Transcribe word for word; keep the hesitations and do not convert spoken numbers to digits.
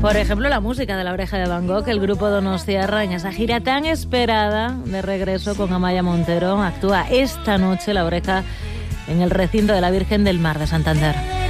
Por ejemplo, la música de La Oreja de Van Gogh, el grupo Donostiarra, en esa gira tan esperada de regreso con Amaya Montero, actúa esta noche La Oreja en el recinto de la Virgen del Mar de Santander.